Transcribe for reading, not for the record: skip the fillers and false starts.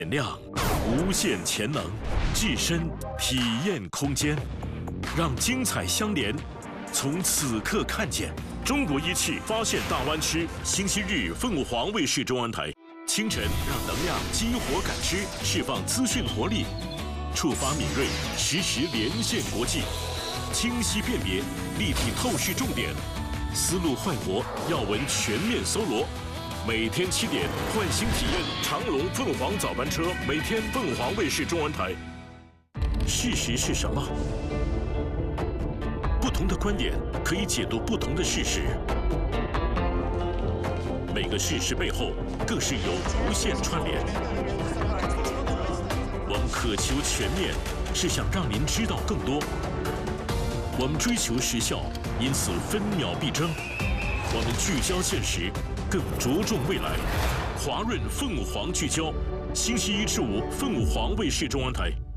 点亮无限潜能，置身体验空间，让精彩相连。从此刻看见中国一汽发现大湾区，星期日凤凰卫视中文台，清晨让能量激活感知，释放资讯活力，触发敏锐，实时连线国际，清晰辨别，立体透视重点，思路焕活，要闻全面搜罗。每天7点，换新体验长龙凤凰早班车，每天凤凰卫视中文台。事实是什么？不同的观点可以解读不同的事实，每个事实背后更是有无限串联。我们渴求全面，是想让您知道更多。我们追求时效，因此分秒必争。我们聚焦现实，更着重未来。华润凤凰聚焦，星期1至5，凤凰卫视中文台。